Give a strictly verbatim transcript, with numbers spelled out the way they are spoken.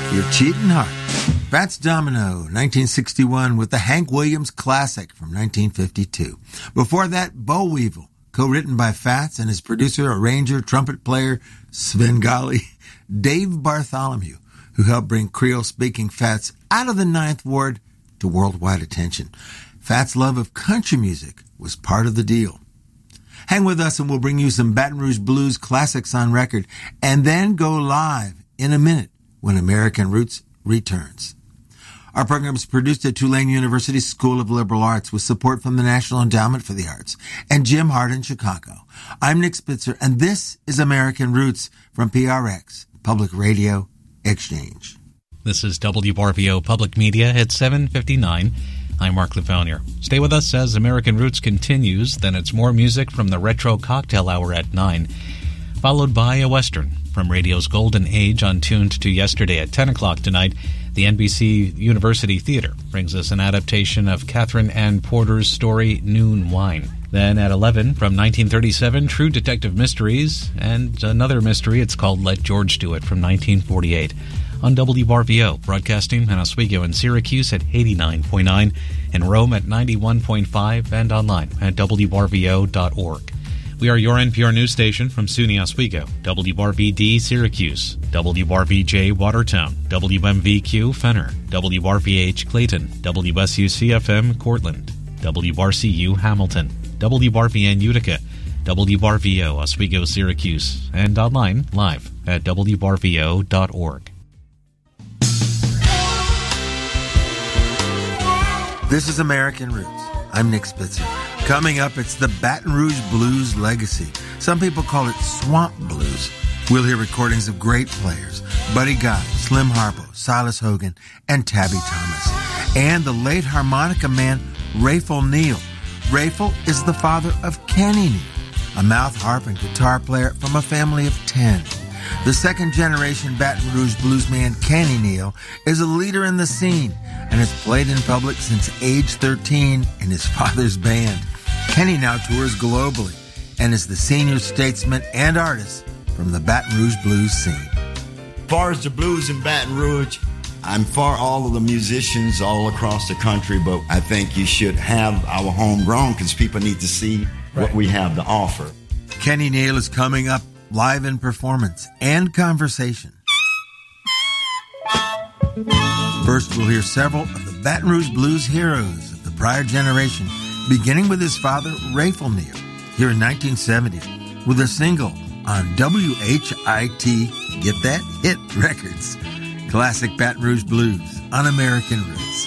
Your Cheatin' Heart. Fats Domino, nineteen sixty-one, with the Hank Williams classic from nineteen fifty-two. Before that, Boll Weevil, co-written by Fats and his producer, arranger, trumpet player, Svengali, Dave Bartholomew, who helped bring Creole-speaking Fats out of the Ninth Ward to worldwide attention. Fats' love of country music was part of the deal. Hang with us and we'll bring you some Baton Rouge Blues classics on record, and then go live in a minute when American Roots returns. Our program is produced at Tulane University School of Liberal Arts with support from the National Endowment for the Arts and Jim Hart in Chicago. I'm Nick Spitzer, and this is American Roots from P R X, Public Radio Exchange. This is W R V O Public Media at seven fifty-nine. I'm Mark Lefonier. Stay with us as American Roots continues, then it's more music from the Retro Cocktail Hour at nine, followed by a Western from radio's golden age on Tuned to Yesterday at ten o'clock tonight. The N B C University Theater brings us an adaptation of Catherine Ann Porter's story Noon Wine. Then at eleven, from nineteen thirty-seven, True Detective Mysteries, and another mystery, it's called Let George Do It, from nineteen forty-eight. On W R V O, broadcasting in Oswego and Syracuse at eighty-nine point nine, in Rome at ninety-one point five, and online at W R V O dot org. We are your N P R news station from SUNY Oswego, W R V D Syracuse, W R V J Watertown, W M V Q Fenner, W R V H Clayton, W S U C F M Cortland, W R C U Hamilton, W R V N Utica, W R V O Oswego Syracuse, and online live at W R V O dot org. This is American Roots. I'm Nick Spitzer. Coming up, it's the Baton Rouge Blues legacy. Some people call it swamp blues. We'll hear recordings of great players, Buddy Guy, Slim Harpo, Silas Hogan, and Tabby Thomas. And the late harmonica man, Rayful Neal. Rayful is the father of Kenny Neal, a mouth harp and guitar player from a family of ten. The second-generation Baton Rouge bluesman Kenny Neal is a leader in the scene and has played in public since age thirteen in his father's band. Kenny now tours globally and is the senior statesman and artist from the Baton Rouge blues scene. As far as the blues in Baton Rouge, I'm for all of the musicians all across the country, but I think you should have our homegrown because people need to see right. what we have to offer. Kenny Neal is coming up live in performance and conversation. First, we'll hear several of the Baton Rouge blues heroes of the prior generation, beginning with his father, Rayful Neal, here in nineteen seventy, with a single on W H I T, get that, Hit Records. Classic Baton Rouge blues on American Roots.